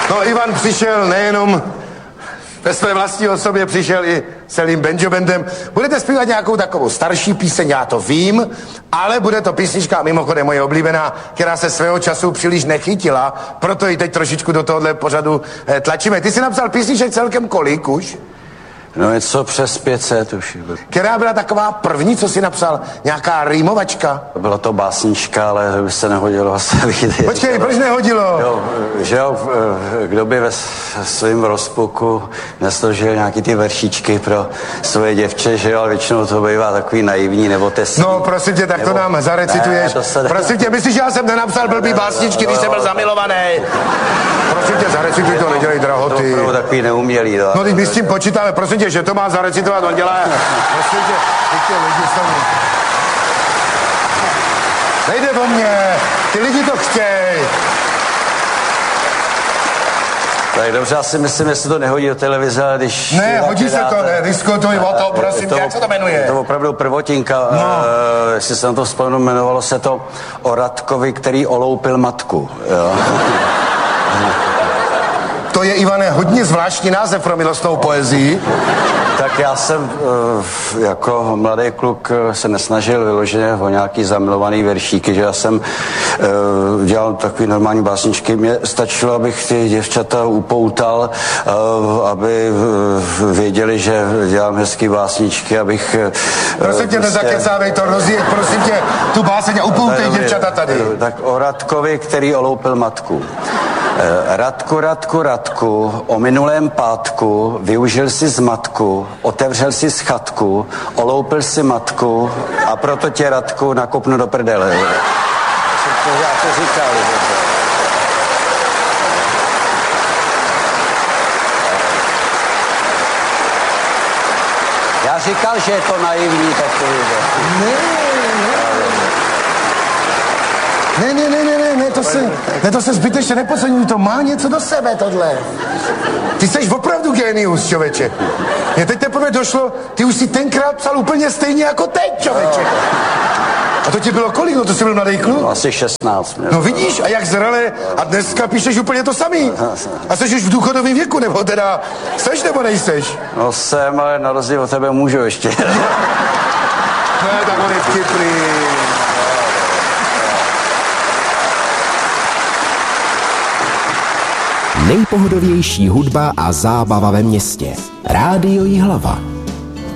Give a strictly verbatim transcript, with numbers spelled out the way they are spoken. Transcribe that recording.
No, Ivan přišel nejenom ve své vlastní osobě, přišel i celým Benjobandem. Budete zpívat nějakou takovou starší píseň, já to vím, ale bude to písnička, mimochodem moje oblíbená, která se svého času příliš nechytila, proto ji teď trošičku do tohohle pořadu eh, tlačíme. Ty jsi napsal písniček celkem kolik už? No něco přes pět set už. Která byla taková první, co jsi napsal? Nějaká rýmovačka? Byla to básnička, ale to by se nehodilo asi vidět. Počkej, proč nehodilo? Jo, že jo, kdo by ve svým rozpuku nesložil nějaký ty veršičky pro svoje děvče, že jo, ale většinou to bývá takový naivní nebo tesný. No, prosím tě, tak nebo... to nám zarecituješ. Ne, se... Prosím tě, myslíš, že já jsem nenapsal blbý básničky, když jsem byl zamilovaný? Prosím tě, zarecituj to, nedělej drahoty. To bylo takový neumělý. To. No, teď my s tím počítáme, prosím tě, že to má zarecitovat, on dělá. Prosím tě, teď tě lidi jsou... Nejde o mě, ty lidi to chtějí. Tak dobře, já si myslím, jestli to nehodí do televize, ale když... Ne, hodí se to, ne, diskutuj o to, prosím to, tě, jak se to jmenuje? To opravdu prvotinka, no. uh, jestli se na to vzpomenu, jmenovalo se to o Radkovi, který oloupil matku, jo. To je, Ivane, hodně zvláštní název pro milostnou poezii. Tak já jsem uh, jako mladý kluk se nesnažil vyloženě o nějaký zamilovaný veršíky, že já jsem uh, dělal takový normální básničky. Mně stačilo, abych ty děvčata upoutal, uh, aby uh, věděli, že dělám hezký básničky, abych... Uh, prosím tě, prostě... nezakecávej to, rozjeď, prosím tě, tu báseň a upoutej děvčata tady. Tak o Radkovi, který oloupil matku. Radku, Radku, Radku, o minulém pátku využil si zmatku, otevřel si schatku, oloupil si matku a proto tě, Radku, nakopnu do prdele. Já to říkal. Já říkal, že je to naivní takový. Ne, ne, ne, ne, ne, ne, ne, to se, ne, to se zbytečně nepodceňuj, to má něco do sebe, tohle. Ty jsi opravdu génius, člověče. Mně teď teprve došlo, ty už si tenkrát psal úplně stejně jako teď, člověče. A to ti bylo kolik, no to jsi byl mladý kluk? No, asi šestnáct. Mě. No vidíš, a jak zrale, a dneska píšeš úplně to samý. A jsi už v důchodovém věku, nebo teda, seš nebo nejseš? No jsem, ale na rozdíl od tebe můžu ještě. Ne, tak on je vtipný. Nejpohodovější hudba a zábava ve městě. Rádio Jihlava.